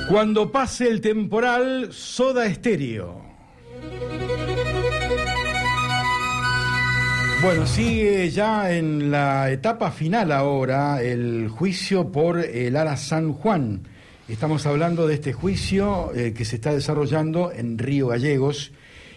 Cuando pase el temporal, Soda Stereo. Bueno, sigue ya en la etapa final ahora el juicio por el Ara San Juan. Estamos hablando de este juicio que se está desarrollando en Río Gallegos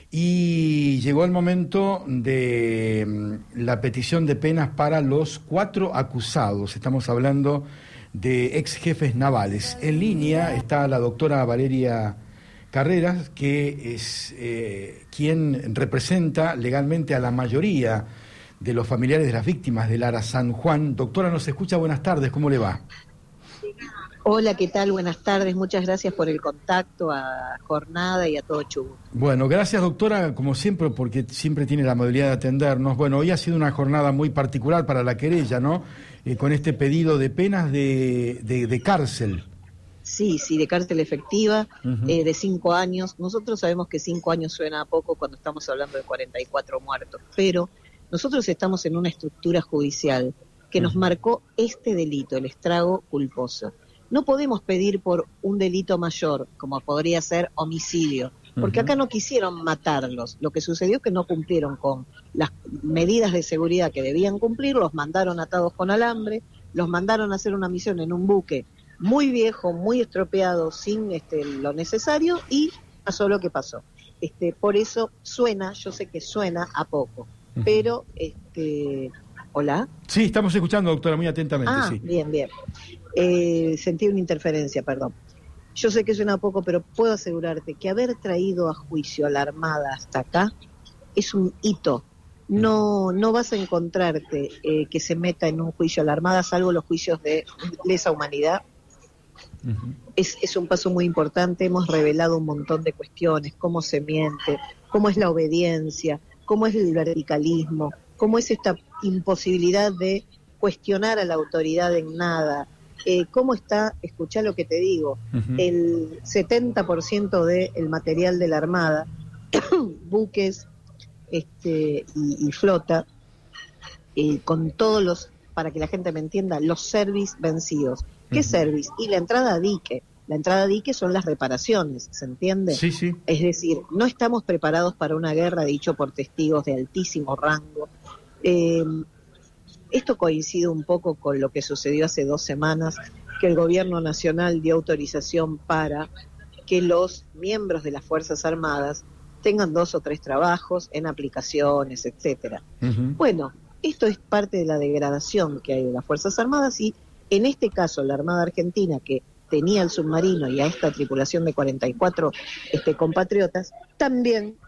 y llegó el momento de la petición de penas para los 4 acusados. Estamos hablando de ex jefes navales. En línea está la doctora Valeria Carreras, que es quien representa legalmente a la mayoría de los familiares de las víctimas del Ara San Juan. Doctora, nos escucha, buenas tardes, ¿cómo le va? Hola, ¿qué tal? Buenas tardes, muchas gracias por el contacto a Jornada y a todo Chubut. Bueno, gracias doctora, como siempre, porque siempre tiene la amabilidad de atendernos. Bueno, hoy ha sido una jornada muy particular para la querella, ¿no? Con este pedido de penas de cárcel. Sí, de cárcel efectiva, de 5 años. Nosotros sabemos que 5 años suena a poco cuando estamos hablando de 44 muertos, pero nosotros estamos en una estructura judicial que nos marcó este delito, el estrago culposo. No podemos pedir por un delito mayor, como podría ser homicidio, porque acá no quisieron matarlos. Lo que sucedió es que no cumplieron con las medidas de seguridad que debían cumplir, los mandaron atados con alambre, los mandaron a hacer una misión en un buque muy viejo, muy estropeado, sin lo necesario, y pasó lo que pasó. Por eso suena, yo sé que suena a poco, pero ¿hola? Sí, estamos escuchando, doctora, muy atentamente. Sí. Bien. Sentí una interferencia, perdón. Yo sé que suena poco, pero puedo asegurarte que haber traído a juicio a la Armada hasta acá es un hito. No vas a encontrarte que se meta en un juicio a la Armada, salvo los juicios de lesa humanidad. Es un paso muy importante. Hemos revelado un montón de cuestiones, cómo se miente, cómo es la obediencia, cómo es el verticalismo, cómo es esta imposibilidad de cuestionar a la autoridad en nada. ¿Cómo está? Escuchá lo que te digo, el 70% del material de la Armada, buques y flota, con todos los, para que la gente me entienda, los service vencidos. ¿Qué service? Y la entrada a dique. La entrada a dique son las reparaciones, ¿se entiende? Sí. Es decir, no estamos preparados para una guerra, dicho por testigos de altísimo rango. Esto coincide un poco con lo que sucedió hace 2 semanas, que el gobierno nacional dio autorización para que los miembros de las Fuerzas Armadas tengan 2 o 3 trabajos en aplicaciones, etcétera. Bueno, esto es parte de la degradación que hay de las Fuerzas Armadas y en este caso la Armada Argentina, que tenía el submarino y a esta tripulación de 44 compatriotas, también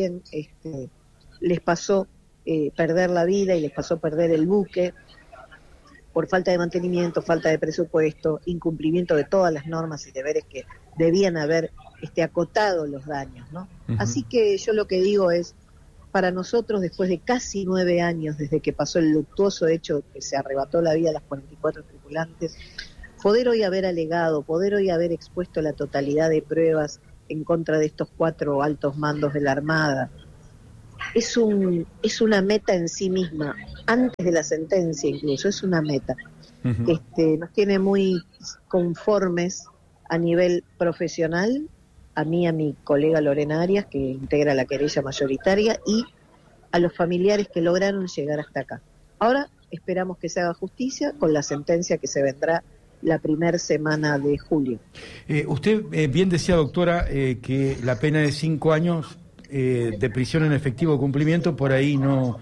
les pasó perder la vida y les pasó perder el buque por falta de mantenimiento, falta de presupuesto, incumplimiento de todas las normas y deberes que debían haber acotado los daños, ¿no? Así que yo lo que digo es, para nosotros, después de casi 9 años desde que pasó el luctuoso hecho que se arrebató la vida a las 44 tripulantes, poder hoy haber alegado, poder hoy haber expuesto la totalidad de pruebas en contra de estos 4 altos mandos de la Armada, es una meta en sí misma, antes de la sentencia incluso, es una meta. Nos tiene muy conformes a nivel profesional, a mí, a mi colega Lorena Arias, que integra la querella mayoritaria, y a los familiares que lograron llegar hasta acá. Ahora esperamos que se haga justicia con la sentencia que se vendrá la primera semana de julio. Usted bien decía, doctora, que la pena de 5 años de prisión en efectivo cumplimiento por ahí no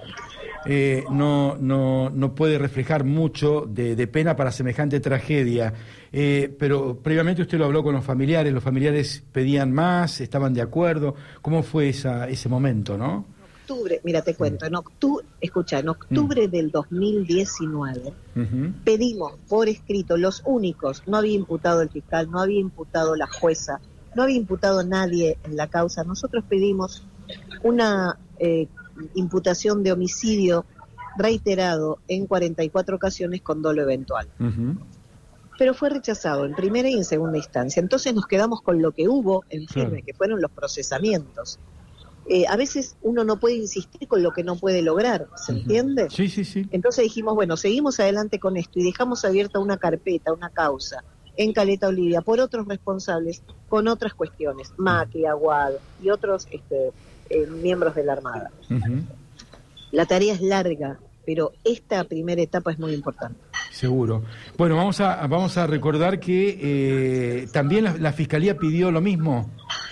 puede reflejar mucho de pena para semejante tragedia, pero previamente usted lo habló con los familiares pedían más, estaban de acuerdo. ¿Cómo fue ese momento, no? En octubre, mira, te cuento, en octubre del 2019 pedimos por escrito, los únicos, no había imputado el fiscal, no había imputado la jueza, no había imputado nadie en la causa. Nosotros pedimos una imputación de homicidio reiterado en 44 ocasiones con dolo eventual. Pero fue rechazado en primera y en segunda instancia. Entonces nos quedamos con lo que hubo en firme, que fueron los procesamientos. A veces uno no puede insistir con lo que no puede lograr, ¿se entiende? Sí. Entonces dijimos, bueno, seguimos adelante con esto y dejamos abierta una carpeta, una causa, en Caleta Olivia por otros responsables con otras cuestiones, Macri, Aguado y otros miembros de la Armada. Uh-huh. La tarea es larga, pero esta primera etapa es muy importante. Seguro. Bueno, vamos a recordar que también la Fiscalía pidió lo mismo.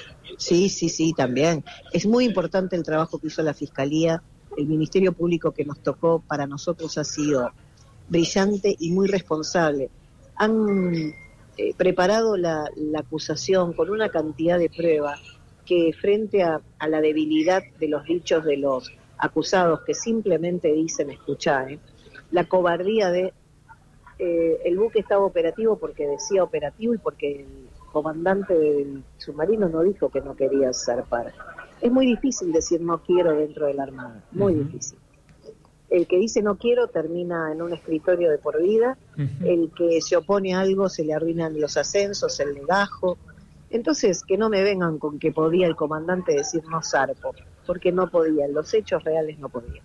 Sí, también. Es muy importante el trabajo que hizo la Fiscalía. El Ministerio Público que nos tocó para nosotros ha sido brillante y muy responsable. Han preparado la acusación con una cantidad de pruebas que frente a la debilidad de los dichos de los acusados que simplemente dicen escuchá, la cobardía de el buque estaba operativo porque decía operativo y porque el comandante del submarino no dijo que no quería zarpar. Es muy difícil decir no quiero dentro de la Armada, muy difícil. El que dice no quiero termina en un escritorio de por vida, el que se opone a algo se le arruinan los ascensos, el legajo. Entonces, que no me vengan con que podía el comandante decir no zarpo, porque no podía, en los hechos reales no podía.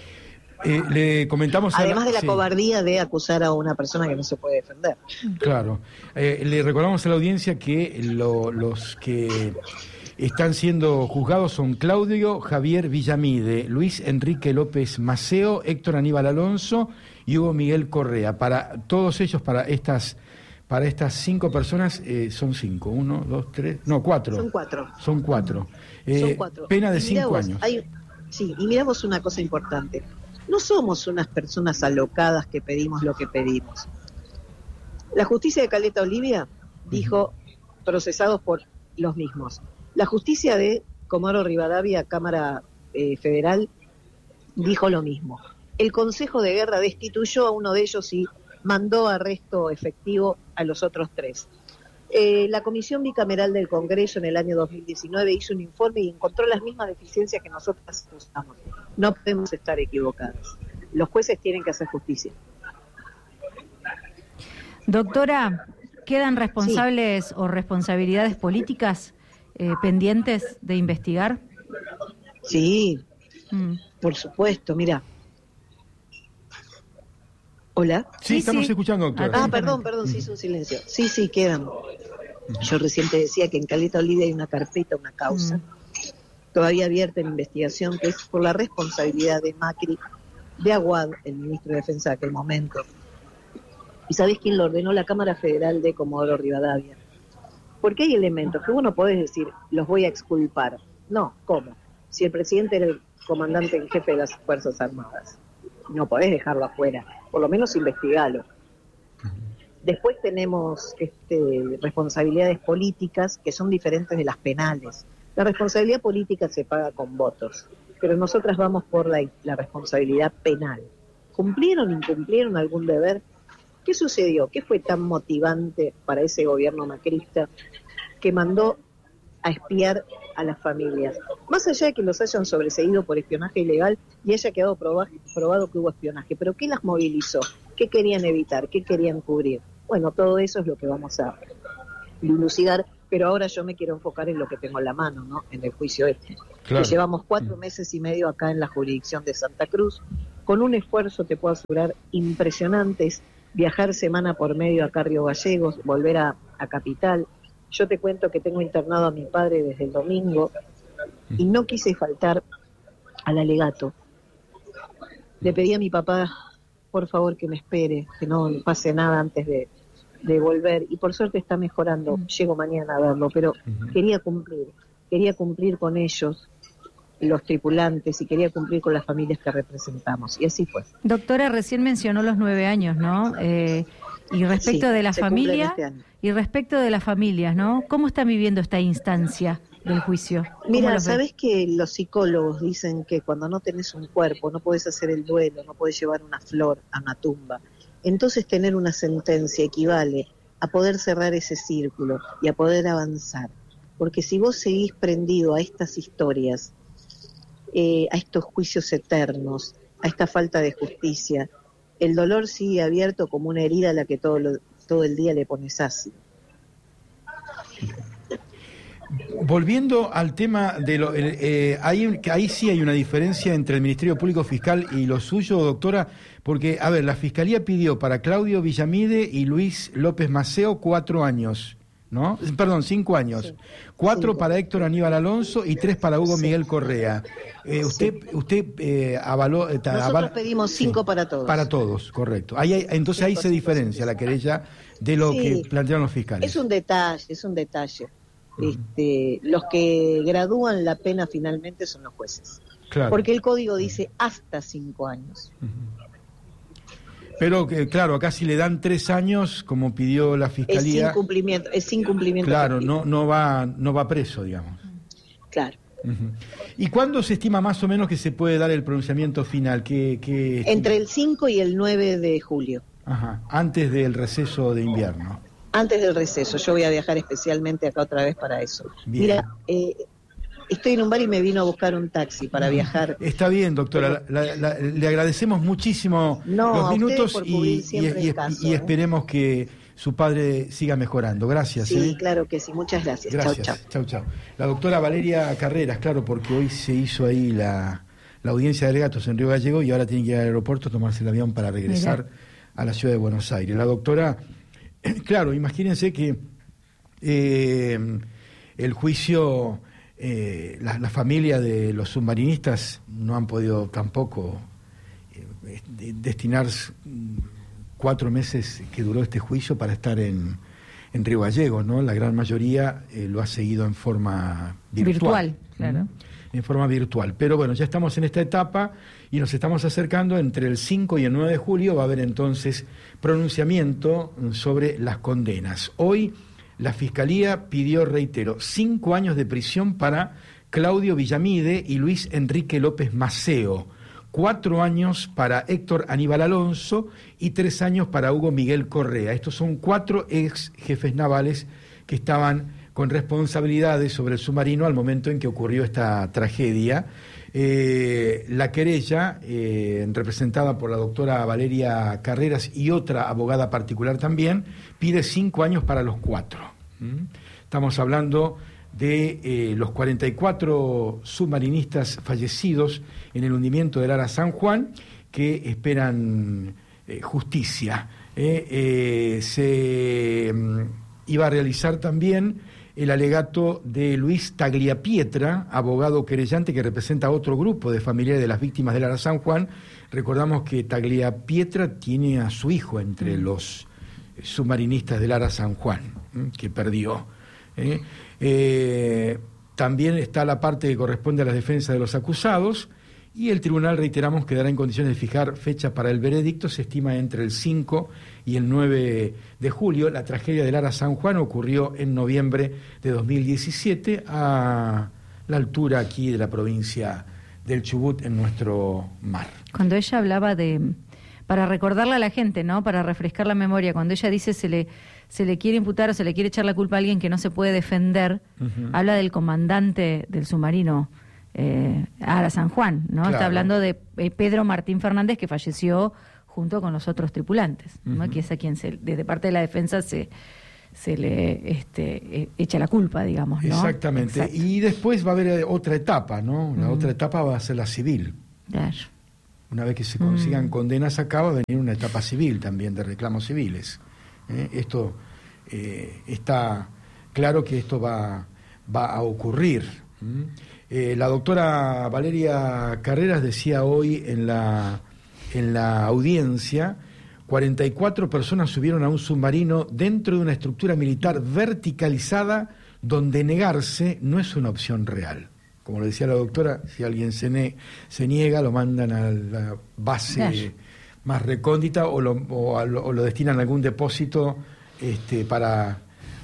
Le comentamos además de la cobardía de acusar a una persona que no se puede defender. Claro. Le recordamos a la audiencia que los que están siendo juzgados son Claudio Javier Villamide, Luis Enrique López Maceo, Héctor Aníbal Alonso y Hugo Miguel Correa. Para todos ellos, para estas 5 personas, son 5, 1, 2, 3, no, 4. Son 4. Son 4. Son 4. Pena de 5 años. Sí, y miramos una cosa importante. No somos unas personas alocadas que pedimos lo que pedimos. La justicia de Caleta Olivia dijo procesados por los mismos. La justicia de Comodoro Rivadavia, Cámara Federal, dijo lo mismo. El Consejo de Guerra destituyó a uno de ellos y mandó arresto efectivo a los otros 3. La Comisión Bicameral del Congreso en el año 2019 hizo un informe y encontró las mismas deficiencias que nosotros usamos. No podemos estar equivocados. Los jueces tienen que hacer justicia. Doctora, ¿quedan responsables o responsabilidades políticas pendientes de investigar? Sí, por supuesto, mira. ¿Hola? Sí, estamos escuchando, doctora. Perdón, se hizo un silencio. Sí, quedan. Yo recién te decía que en Caleta Olivia hay una carpeta, una causa, todavía abierta en investigación, que es por la responsabilidad de Macri, de Aguad, el ministro de Defensa de aquel momento. ¿Y sabés quién lo ordenó? La Cámara Federal de Comodoro Rivadavia. Porque hay elementos que vos no podés decir, los voy a exculpar. No, ¿cómo? Si el presidente era el comandante en jefe de las Fuerzas Armadas, no podés dejarlo afuera, por lo menos investigalo. Después tenemos responsabilidades políticas que son diferentes de las penales. La responsabilidad política se paga con votos, pero nosotras vamos por la responsabilidad penal. ¿Cumplieron, incumplieron algún deber? ¿Qué sucedió? ¿Qué fue tan motivante para ese gobierno macrista que mandó a espiar a las familias? Más allá de que los hayan sobreseído por espionaje ilegal y haya quedado probado que hubo espionaje, ¿pero qué las movilizó? ¿Qué querían evitar? ¿Qué querían cubrir? Bueno, todo eso es lo que vamos a dilucidar, pero ahora yo me quiero enfocar en lo que tengo en la mano, ¿no? En el juicio Claro. Que llevamos 4 meses y medio acá en la jurisdicción de Santa Cruz, con un esfuerzo, te puedo asegurar, impresionante, es viajar semana por medio acá a Río Gallegos, volver a Capital. Yo te cuento que tengo internado a mi padre desde el domingo y no quise faltar al alegato. Le pedí a mi papá, por favor, que me espere, que no pase nada antes de volver, y por suerte está mejorando. Llego mañana a verlo, pero quería cumplir con ellos, los tripulantes, y quería cumplir con las familias que representamos, y así fue. Doctora, recién mencionó los 9 años, ¿no? Y respecto de la familia, y respecto de las familias, ¿no? ¿Cómo están viviendo esta instancia del juicio? Mira, sabés que los psicólogos dicen que cuando no tenés un cuerpo, no podés hacer el duelo, no podés llevar una flor a una tumba. Entonces tener una sentencia equivale a poder cerrar ese círculo y a poder avanzar. Porque si vos seguís prendido a estas historias, a estos juicios eternos, a esta falta de justicia, el dolor sigue abierto como una herida a la que todo el día le pones ácido. Volviendo al tema de ahí sí hay una diferencia entre el Ministerio Público Fiscal y lo suyo, doctora, porque, a ver, la Fiscalía pidió para Claudio Villamide y Luis López Maceo 4 años, ¿no? Perdón, 5 años. Sí. 4 para Héctor Aníbal Alonso y 3 para Hugo Miguel Correa. Usted avaló... Nosotros pedimos 5 para todos. Para todos, correcto. Entonces ahí se diferencia la querella de lo que plantearon los fiscales. Es un detalle. Los que gradúan la pena finalmente son los jueces. Claro. Porque el código dice hasta 5 años. Pero claro, acá si le dan 3 años, como pidió la Fiscalía... Es sin cumplimiento. Claro, no va preso, digamos. Claro. ¿Y cuándo se estima más o menos que se puede dar el pronunciamiento final? Entre el 5 y el 9 de julio. Ajá, antes del receso de invierno. Antes del receso, yo voy a viajar especialmente acá otra vez para eso. Bien. Mira, estoy en un bar y me vino a buscar un taxi para viajar. Está bien, doctora, le agradecemos muchísimo los minutos y esperemos que su padre siga mejorando. Gracias. Sí, claro que sí, muchas gracias. Gracias. Chau. La doctora Valeria Carreras, claro, porque hoy se hizo ahí la audiencia de alegatos en Río Gallegos y ahora tiene que ir al aeropuerto, tomarse el avión para regresar a la ciudad de Buenos Aires. La doctora... Claro, imagínense que el juicio, la familia de los submarinistas no han podido tampoco destinar 4 meses que duró este juicio para estar en Río Gallegos, ¿no? La gran mayoría lo ha seguido en forma virtual. Claro. En forma virtual. Pero bueno, ya estamos en esta etapa y nos estamos acercando. Entre el 5 y el 9 de julio va a haber entonces pronunciamiento sobre las condenas. Hoy la Fiscalía pidió, reitero, 5 años de prisión para Claudio Villamide y Luis Enrique López Maceo, 4 años para Héctor Aníbal Alonso y 3 años para Hugo Miguel Correa. Estos son 4 ex jefes navales que estaban con responsabilidades sobre el submarino al momento en que ocurrió esta tragedia. La querella, representada por la doctora Valeria Carreras y otra abogada particular también, pide 5 años para los 4. Estamos hablando de los 44 submarinistas fallecidos en el hundimiento del Ara San Juan, que esperan justicia. Se iba a realizar también el alegato de Luis Tagliapietra, abogado querellante que representa a otro grupo de familiares de las víctimas del Ara San Juan. Recordamos que Tagliapietra tiene a su hijo entre los submarinistas del Ara San Juan, que perdió. También está la parte que corresponde a la defensa de los acusados, y el tribunal, reiteramos, quedará en condiciones de fijar fecha para el veredicto. Se estima entre el 5 y el 9 de julio. La tragedia del Ara San Juan ocurrió en noviembre de 2017 a la altura aquí de la provincia del Chubut, en nuestro mar. Cuando ella hablaba para recordarle a la gente, ¿no? Para refrescar la memoria, cuando ella dice se le quiere imputar o se le quiere echar la culpa a alguien que no se puede defender, habla del comandante del submarino Ara San Juan, ¿no? Claro. Está hablando de Pedro Martín Fernández, que falleció junto con los otros tripulantes, ¿no? Que es a quien desde parte de la defensa se le echa la culpa, digamos, ¿no? Exactamente. Exacto. Y después va a haber otra etapa, ¿no? La otra etapa va a ser la civil. Claro. Una vez que se consigan condenas acá, va a venir una etapa civil también, de reclamos civiles. Esto está claro que esto va a ocurrir. La doctora Valeria Carreras decía hoy en la audiencia, 44 personas subieron a un submarino dentro de una estructura militar verticalizada donde negarse no es una opción real. Como le decía la doctora, si alguien se niega, lo mandan a la base más recóndita o lo destinan a algún depósito para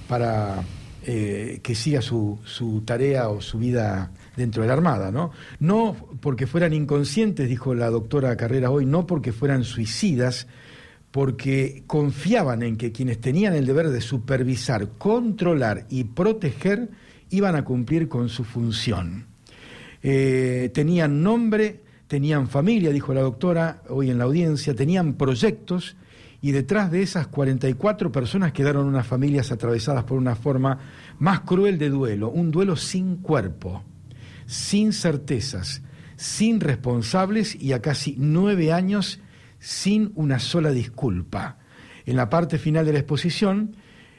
que siga su tarea o su vida dentro de la Armada, ¿no? No porque fueran inconscientes, dijo la doctora Carreras hoy, no porque fueran suicidas, porque confiaban en que quienes tenían el deber de supervisar, controlar y proteger iban a cumplir con su función. Tenían nombre, tenían familia, dijo la doctora hoy en la audiencia, tenían proyectos y detrás de esas 44 personas quedaron unas familias atravesadas por una forma más cruel de duelo, un duelo sin cuerpo, sin certezas, sin responsables y a casi 9 años sin una sola disculpa. En la parte final de la exposición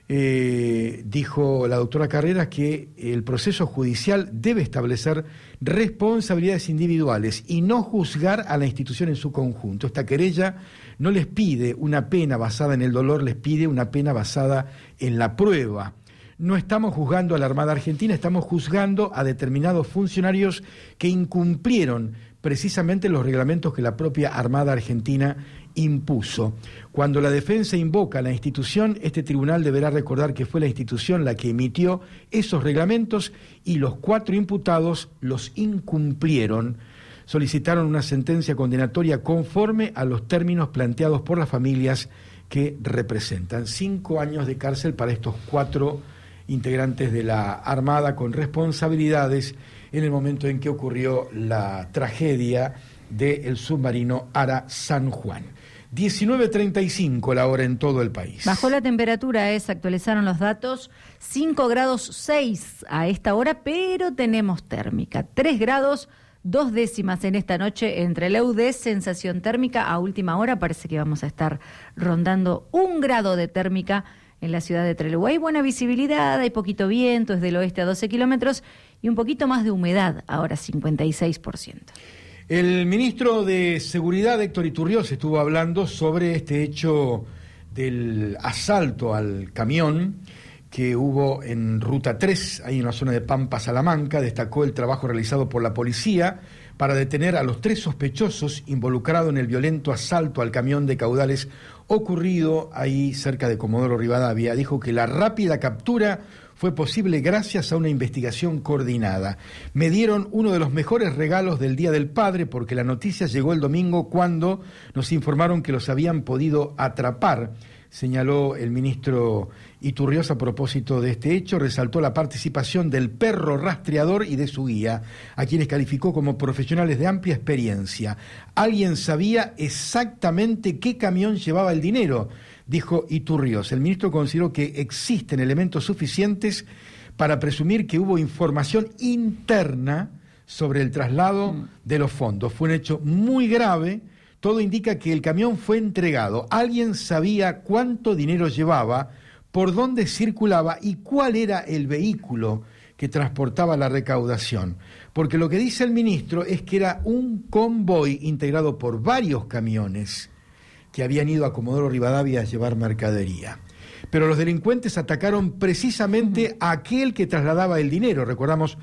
dijo la doctora Carreras que el proceso judicial debe establecer responsabilidades individuales y no juzgar a la institución en su conjunto. Esta querella no les pide una pena basada en el dolor, les pide una pena basada en la prueba. No estamos juzgando a la Armada Argentina, estamos juzgando a determinados funcionarios que incumplieron precisamente los reglamentos que la propia Armada Argentina impuso. Cuando la defensa invoca a la institución, este tribunal deberá recordar que fue la institución la que emitió esos reglamentos y los 4 imputados los incumplieron. Solicitaron una sentencia condenatoria conforme a los términos planteados por las familias que representan. 5 años de cárcel para estos 4 integrantes de la Armada con responsabilidades en el momento en que ocurrió la tragedia del submarino Ara San Juan. 19:35 la hora en todo el país. Bajó la temperatura, actualizaron los datos, 5 grados 6 a esta hora, pero tenemos térmica, 3 grados 2 décimas en esta noche entre la UD, sensación térmica a última hora, parece que vamos a estar rondando 1 grado de térmica en la ciudad de Trelew. Hay buena visibilidad, hay poquito viento, es del oeste a 12 kilómetros y un poquito más de humedad, ahora 56%. El ministro de Seguridad, Héctor Iturrioz, estuvo hablando sobre este hecho del asalto al camión que hubo en Ruta 3, ahí en la zona de Pampa, Salamanca. Destacó el trabajo realizado por la policía para detener a los 3 sospechosos involucrados en el violento asalto al camión de caudales ocurrido ahí cerca de Comodoro Rivadavia. Dijo que la rápida captura fue posible gracias a una investigación coordinada. Me dieron uno de los mejores regalos del Día del Padre porque la noticia llegó el domingo cuando nos informaron que los habían podido atrapar, señaló el ministro Iturrioz a propósito de este hecho. Resaltó la participación del perro rastreador y de su guía, a quienes calificó como profesionales de amplia experiencia. Alguien sabía exactamente qué camión llevaba el dinero, dijo Iturrioz. El ministro consideró que existen elementos suficientes para presumir que hubo información interna sobre el traslado de los fondos. Fue un hecho muy grave. Todo indica que el camión fue entregado. Alguien sabía cuánto dinero llevaba, por dónde circulaba y cuál era el vehículo que transportaba la recaudación. Porque lo que dice el ministro es que era un convoy integrado por varios camiones que habían ido a Comodoro Rivadavia a llevar mercadería. Pero los delincuentes atacaron precisamente a aquel que trasladaba el dinero, recordamos,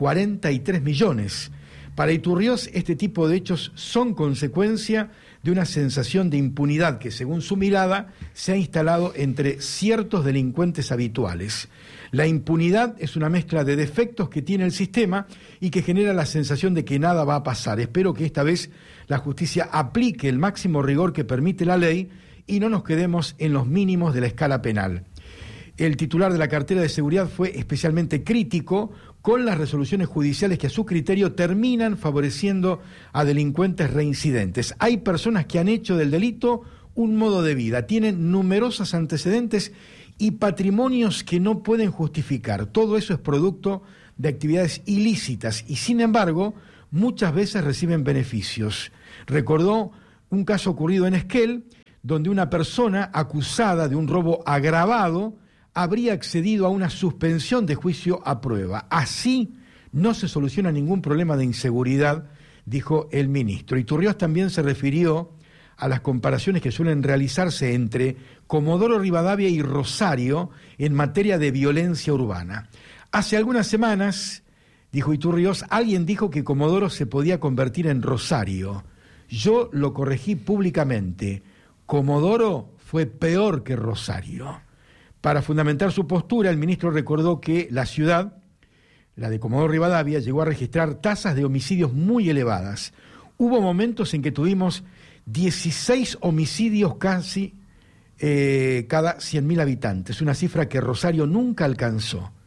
43 millones. Para Iturrioz, este tipo de hechos son consecuencia de una sensación de impunidad que, según su mirada, se ha instalado entre ciertos delincuentes habituales. La impunidad es una mezcla de defectos que tiene el sistema y que genera la sensación de que nada va a pasar. Espero que esta vez la justicia aplique el máximo rigor que permite la ley y no nos quedemos en los mínimos de la escala penal. El titular de la cartera de seguridad fue especialmente crítico con las resoluciones judiciales que a su criterio terminan favoreciendo a delincuentes reincidentes. Hay personas que han hecho del delito un modo de vida, tienen numerosos antecedentes y patrimonios que no pueden justificar. Todo eso es producto de actividades ilícitas y, sin embargo, muchas veces reciben beneficios. Recordó un caso ocurrido en Esquel, donde una persona acusada de un robo agravado habría accedido a una suspensión de juicio a prueba. Así no se soluciona ningún problema de inseguridad, dijo el ministro. Iturrioz también se refirió a las comparaciones que suelen realizarse entre Comodoro Rivadavia y Rosario en materia de violencia urbana. Hace algunas semanas, dijo Iturrioz, alguien dijo que Comodoro se podía convertir en Rosario. Yo lo corregí públicamente. Comodoro fue peor que Rosario. Para fundamentar su postura, el ministro recordó que la ciudad, la de Comodoro Rivadavia, llegó a registrar tasas de homicidios muy elevadas. Hubo momentos en que tuvimos 16 homicidios casi cada 100.000 habitantes, una cifra que Rosario nunca alcanzó.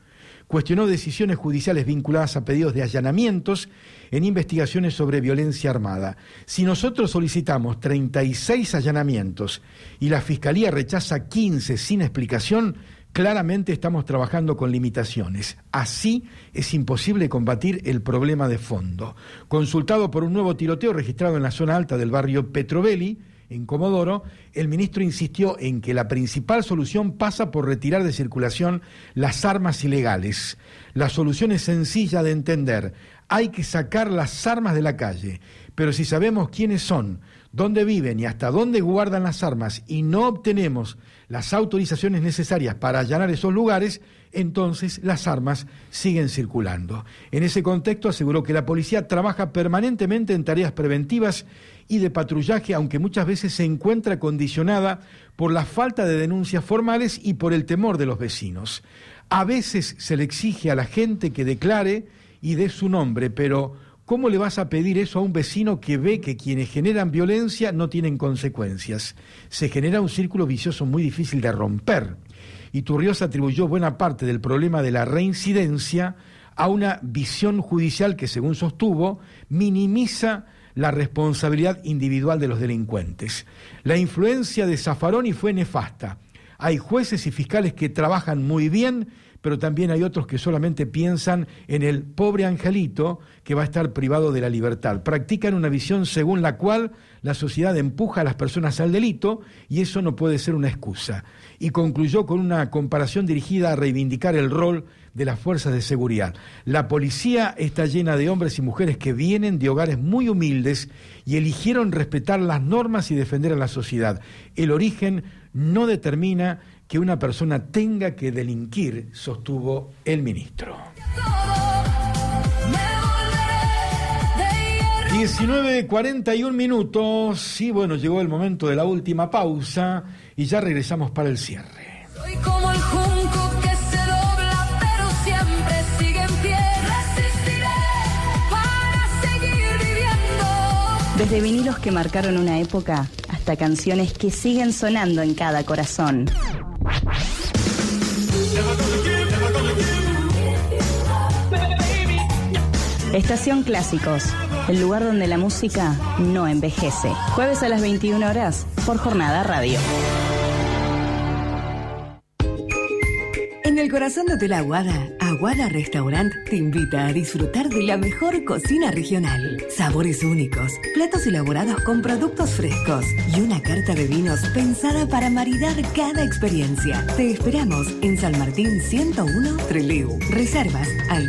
cuestionó decisiones judiciales vinculadas a pedidos de allanamientos en investigaciones sobre violencia armada. Si nosotros solicitamos 36 allanamientos y la Fiscalía rechaza 15 sin explicación, claramente estamos trabajando con limitaciones. Así es imposible combatir el problema de fondo. Consultado por un nuevo tiroteo registrado en la zona alta del barrio Petrovelli, en Comodoro, el ministro insistió en que la principal solución pasa por retirar de circulación las armas ilegales. La solución es sencilla de entender. Hay que sacar las armas de la calle, pero si sabemos quiénes son, dónde viven y hasta dónde guardan las armas y no obtenemos las autorizaciones necesarias para allanar esos lugares, entonces las armas siguen circulando. En ese contexto aseguró que la policía trabaja permanentemente en tareas preventivas y de patrullaje, aunque muchas veces se encuentra condicionada por la falta de denuncias formales y por el temor de los vecinos. A veces se le exige a la gente que declare y dé su nombre, pero ¿cómo le vas a pedir eso a un vecino que ve que quienes generan violencia no tienen consecuencias? Se genera un círculo vicioso muy difícil de romper. Iturrioz atribuyó buena parte del problema de la reincidencia a una visión judicial que, según sostuvo, minimiza la responsabilidad individual de los delincuentes. La influencia de Zaffaroni fue nefasta. Hay jueces y fiscales que trabajan muy bien, pero también hay otros que solamente piensan en el pobre angelito que va a estar privado de la libertad. Practican una visión según la cual la sociedad empuja a las personas al delito y eso no puede ser una excusa. Y concluyó con una comparación dirigida a reivindicar el rol de las fuerzas de seguridad. La policía está llena de hombres y mujeres que vienen de hogares muy humildes y eligieron respetar las normas y defender a la sociedad. El origen no determina que una persona tenga que delinquir, sostuvo el ministro. 19:41 minutos, y bueno, llegó el momento de la última pausa y ya regresamos para el cierre. Soy como el junco que se dobla, pero siempre sigue en pie. Resistiré para seguir viviendo. Desde vinilos que marcaron una época hasta canciones que siguen sonando en cada corazón. Estación Clásicos, el lugar donde la música no envejece. Jueves a las 21 horas por Jornada Radio. En el corazón de Hotel Aguada, Aguada Restaurant te invita a disfrutar de la mejor cocina regional. Sabores únicos, platos elaborados con productos frescos y una carta de vinos pensada para maridar cada experiencia. Te esperamos en San Martín 101 Trelew. Reservas al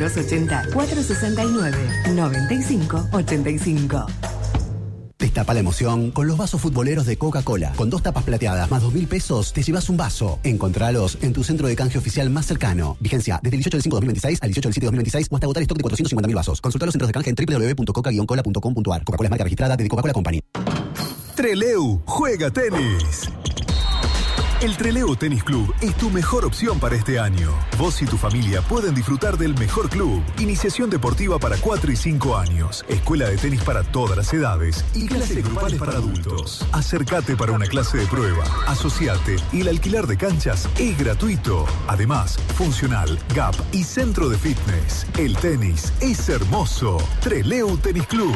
280-469-9585. Destapa la emoción con los vasos futboleros de Coca-Cola. Con 2 tapas plateadas más 2.000 pesos, te llevas un vaso. Encontralos en tu centro de canje oficial más cercano. Vigencia desde el 18 del 5 de 2026 al 18 del 7 de 2026 o hasta agotar stock de 450.000 vasos. Consulta los centros de canje en www.coca-cola.com.ar. Coca-Cola es marca registrada de Coca-Cola Company. Trelew juega tenis. El Trelew Tenis Club es tu mejor opción para este año. Vos y tu familia pueden disfrutar del mejor club. Iniciación deportiva para 4 y 5 años. Escuela de tenis para todas las edades. Y clases grupales para adultos. Acércate para una clase de prueba. Asociate y el alquiler de canchas es gratuito. Además, funcional, gap y centro de fitness. El tenis es hermoso. Trelew Tenis Club.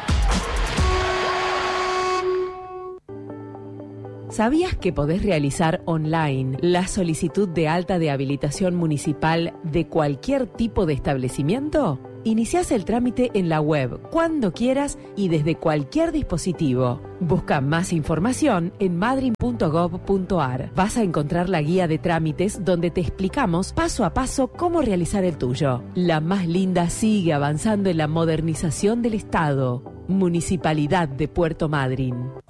¿Sabías que podés realizar online la solicitud de alta de habilitación municipal de cualquier tipo de establecimiento? Iniciás el trámite en la web cuando quieras y desde cualquier dispositivo. Busca más información en madryn.gov.ar. Vas a encontrar la guía de trámites donde te explicamos paso a paso cómo realizar el tuyo. La más linda sigue avanzando en la modernización del Estado. Municipalidad de Puerto Madryn.